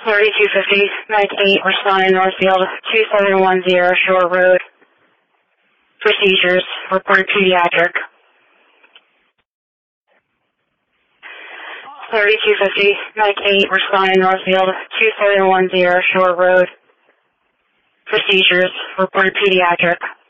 3250, Medic 8, responding Northfield, 2710 Shore Road. Procedures, reported pediatric. 3250, Medic 8, responding Northfield, 2710 Shore Road. Procedures, reported pediatric.